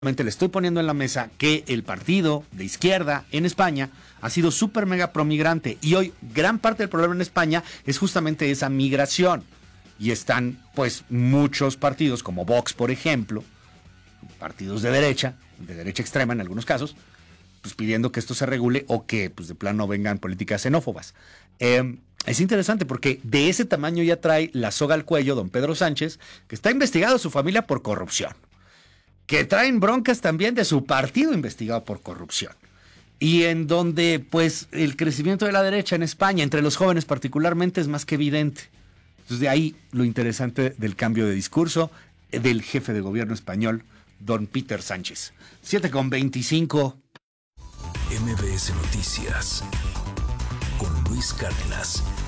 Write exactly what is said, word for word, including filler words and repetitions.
Le estoy poniendo en la mesa que el partido de izquierda en España ha sido súper mega promigrante y hoy gran parte del problema en España es justamente esa migración y están pues muchos partidos como Vox, por ejemplo, partidos de derecha, de derecha extrema en algunos casos, pues pidiendo que esto se regule o que pues de plano vengan políticas xenófobas. Eh, es interesante porque de ese tamaño ya trae la soga al cuello don Pedro Sánchez, que está investigado a su familia por corrupción, que traen broncas también de su partido investigado por corrupción, y en donde pues el crecimiento de la derecha en España, entre los jóvenes particularmente, es más que evidente. Entonces de ahí lo interesante del cambio de discurso del jefe de gobierno español, don Peter Sánchez. siete con veinticinco. M B S Noticias con Luis Cárdenas.